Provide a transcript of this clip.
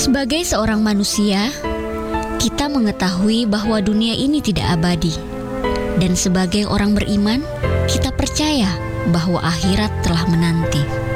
Sebagai seorang manusia, kita mengetahui bahwa dunia ini tidak abadi. Dan sebagai orang beriman, kita percaya bahwa akhirat telah menanti.